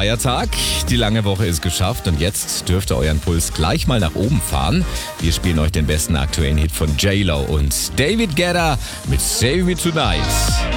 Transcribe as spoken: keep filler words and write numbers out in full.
Feiertag. Die lange Woche ist geschafft und jetzt dürft ihr euren Puls gleich mal nach oben fahren. Wir spielen euch den besten aktuellen Hit von J-Lo und David Guetta mit Save Me Tonight.